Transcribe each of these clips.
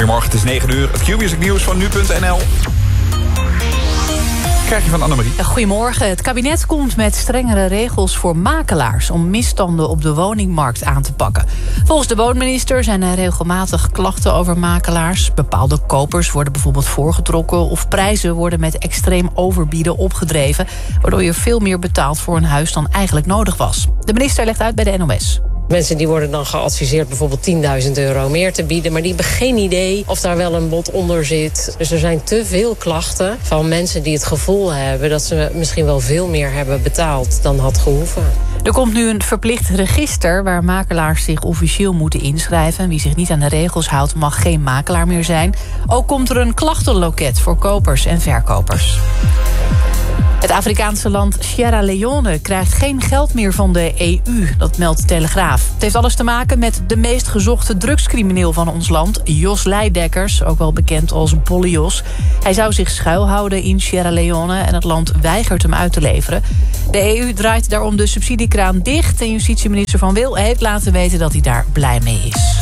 Goedemorgen, het is 9 uur. Het Q-music nieuws van nu.nl. Krijg je van Annemarie. Goedemorgen. Het kabinet komt met strengere regels voor makelaars om misstanden op de woningmarkt aan te pakken. Volgens de woonminister zijn er regelmatig klachten over makelaars. Bepaalde kopers worden bijvoorbeeld voorgetrokken of prijzen worden met extreem overbieden opgedreven, waardoor je veel meer betaalt voor een huis dan eigenlijk nodig was. De minister legt uit bij de NOS. Mensen die worden dan geadviseerd bijvoorbeeld €10.000 meer te bieden, maar die hebben geen idee of daar wel een bod onder zit. Dus er zijn te veel klachten van mensen die het gevoel hebben dat ze misschien wel veel meer hebben betaald dan had gehoeven. Er komt nu een verplicht register waar makelaars zich officieel moeten inschrijven. Wie zich niet aan de regels houdt mag geen makelaar meer zijn. Ook komt er een klachtenloket voor kopers en verkopers. Het Afrikaanse land Sierra Leone krijgt geen geld meer van de EU, dat meldt de Telegraaf. Het heeft alles te maken met de meest gezochte drugscrimineel van ons land, Jos Leidekkers, ook wel bekend als Bolle Jos. Hij zou zich schuilhouden in Sierra Leone en het land weigert hem uit te leveren. De EU draait daarom de subsidiekraan dicht en justitieminister Van Wil heeft laten weten dat hij daar blij mee is.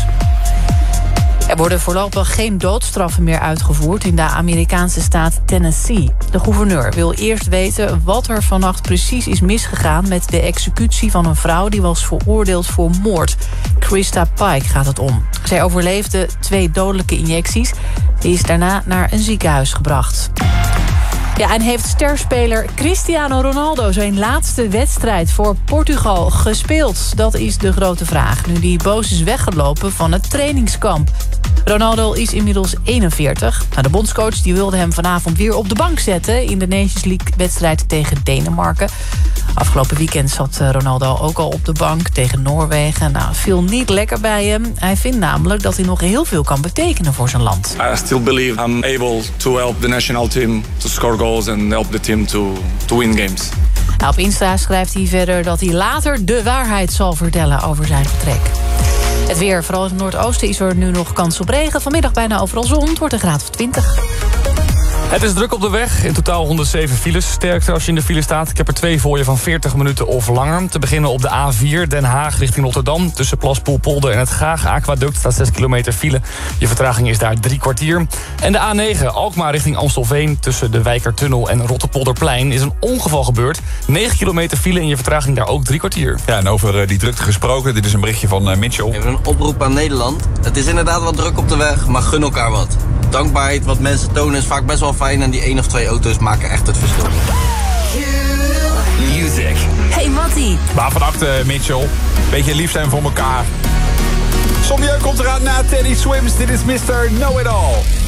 Er worden voorlopig geen doodstraffen meer uitgevoerd in de Amerikaanse staat Tennessee. De gouverneur wil eerst weten wat er vannacht precies is misgegaan met de executie van een vrouw die was veroordeeld voor moord. Krista Pike gaat het om. Zij overleefde 2 dodelijke injecties. Die is daarna naar een ziekenhuis gebracht. Ja, en heeft sterspeler Cristiano Ronaldo zijn laatste wedstrijd voor Portugal gespeeld? Dat is de grote vraag, nu die boos is weggelopen van het trainingskamp. Ronaldo is inmiddels 41. De bondscoach die wilde hem vanavond weer op de bank zetten in de Nations League-wedstrijd tegen Denemarken. Afgelopen weekend zat Ronaldo ook al op de bank tegen Noorwegen. Viel niet lekker bij hem. Hij vindt namelijk dat hij nog heel veel kan betekenen voor zijn land. I still believe I'm able to help the national team to score goals and help the team to win games. Op Insta schrijft hij verder dat hij later de waarheid zal vertellen over zijn vertrek. Het weer, vooral in het noordoosten, is er nu nog kans op regen. Vanmiddag bijna overal zon, het wordt een graad of 20. Het is druk op de weg. In totaal 107 files. Sterkte als je in de file staat. Ik heb er 2 voor je van 40 minuten of langer. Te beginnen op de A4 Den Haag richting Rotterdam. Tussen Plaspoelpolder en het Gaag Aquaduct staat 6 kilometer file. Je vertraging is daar 3 kwartier. En de A9 Alkmaar richting Amstelveen. Tussen de Wijkertunnel en Rotterpolderplein is een ongeval gebeurd. 9 kilometer file en je vertraging daar ook 3 kwartier. Ja, en over die drukte gesproken. Dit is een berichtje van Mitchell. Even een oproep aan Nederland. Het is inderdaad wat druk op de weg, maar gun elkaar wat. Dankbaarheid wat mensen tonen is vaak best wel fijn en die 1 of 2 auto's maken echt het verschil. Music. Hey Mattie. Maar van achter Mitchell. Beetje lief zijn voor elkaar. Sommieu komt eraan na Teddy Swims. Dit is Mr. Know It All.